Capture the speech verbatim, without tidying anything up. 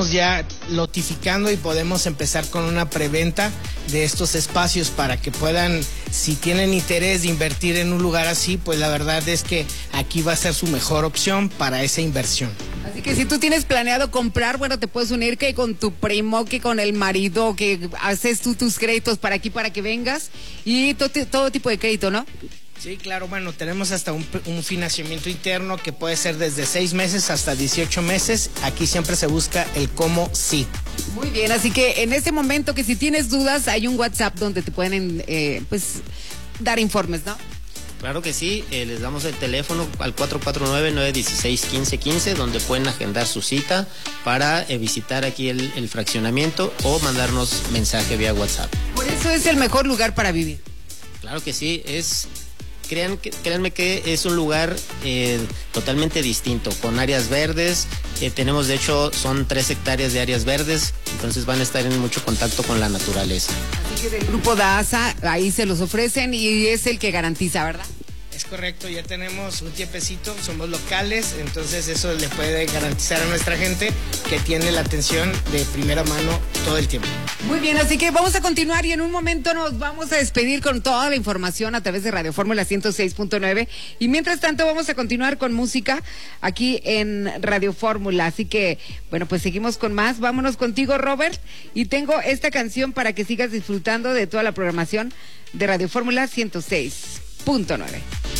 estamos ya lotificando y podemos empezar con una preventa de estos espacios para que puedan, si tienen interés de invertir en un lugar así, pues la verdad es que aquí va a ser su mejor opción para esa inversión. Así que si tú tienes planeado comprar, bueno, te puedes unir que con tu primo, que con el marido, que haces tú tus créditos para aquí para que vengas y to todo tipo de crédito, ¿no? Sí, claro, bueno, tenemos hasta un, un financiamiento interno que puede ser desde seis meses hasta dieciocho meses. Aquí siempre se busca el cómo sí. Muy bien, así que en este momento que si tienes dudas, hay un WhatsApp donde te pueden, eh, pues, dar informes, ¿no? Claro que sí, eh, les damos el teléfono al cuatro cuatro nueve, nueve uno seis, uno cinco uno cinco, donde pueden agendar su cita para eh, visitar aquí el, el fraccionamiento o mandarnos mensaje vía WhatsApp. Por eso es el mejor lugar para vivir. Claro que sí, es... Crean, créanme que es un lugar eh, totalmente distinto, con áreas verdes. Eh, tenemos, de hecho, son tres hectáreas de áreas verdes, entonces van a estar en mucho contacto con la naturaleza. Así que del grupo DASA, ahí se los ofrecen y es el que garantiza, ¿verdad? Es correcto, ya tenemos un tiempecito, somos locales, entonces eso le puede garantizar a nuestra gente que tiene la atención de primera mano todo el tiempo. Muy bien, así que vamos a continuar y en un momento nos vamos a despedir con toda la información a través de Radio Fórmula ciento seis punto nueve y mientras tanto vamos a continuar con música aquí en Radio Fórmula, así que bueno, pues seguimos con más. Vámonos contigo, Robert, y tengo esta canción para que sigas disfrutando de toda la programación de Radio Fórmula ciento seis punto nueve.